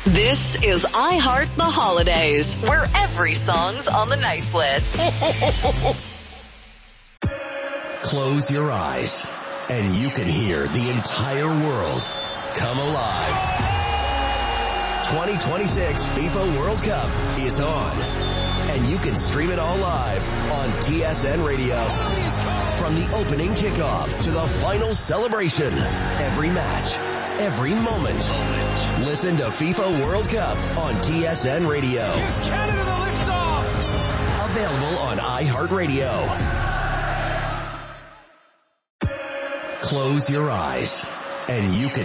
This is iHeart the Holidays, where every song's on the nice list. Close your eyes, and you can hear the entire world come alive. 2026 FIFA World Cup is on, and you can stream it all live on TSN Radio. From the opening kickoff to the final celebration, every match, every moment. Listen to FIFA World Cup on TSN Radio. Here's Canada the liftoff. Available on iHeartRadio. Close your eyes, and you can